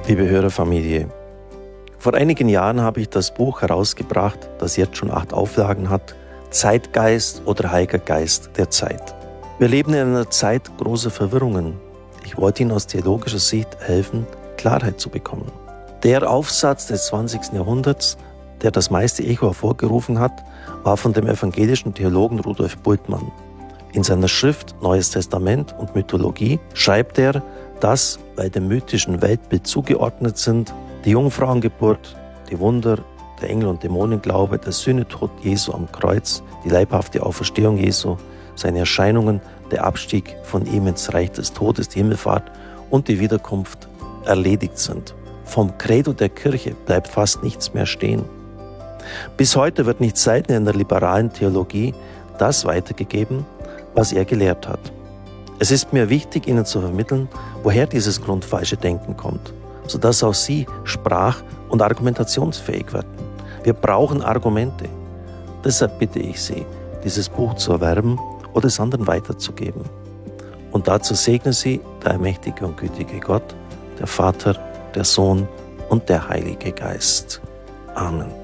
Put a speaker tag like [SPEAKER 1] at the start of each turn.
[SPEAKER 1] Liebe Hörerfamilie, vor einigen Jahren habe ich das Buch herausgebracht, das jetzt schon 8 Auflagen hat, Zeitgeist oder Heiliger Geist der Zeit. Wir leben in einer Zeit großer Verwirrungen. Ich wollte Ihnen aus theologischer Sicht helfen, Klarheit zu bekommen. Der Aufsatz des 20. Jahrhunderts, der das meiste Echo hervorgerufen hat, war von dem evangelischen Theologen Rudolf Bultmann. In seiner Schrift Neues Testament und Mythologie schreibt er, dass, weil dem mythischen Weltbild zugeordnet sind, die Jungfrauengeburt, die Wunder, der Engel- und Dämonenglaube, der Sühnetod Jesu am Kreuz, die leibhafte Auferstehung Jesu, seine Erscheinungen, der Abstieg von ihm ins Reich des Todes, die Himmelfahrt und die Wiederkunft erledigt sind. Vom Credo der Kirche bleibt fast nichts mehr stehen. Bis heute wird nicht selten in der liberalen Theologie das weitergegeben, was er gelehrt hat. Es ist mir wichtig, Ihnen zu vermitteln, woher dieses grundfalsche Denken kommt, sodass auch Sie sprach- und argumentationsfähig werden. Wir brauchen Argumente. Deshalb bitte ich Sie, dieses Buch zu erwerben oder es anderen weiterzugeben. Und dazu segne Sie der allmächtige und gütige Gott, der Vater, der Sohn und der Heilige Geist. Amen.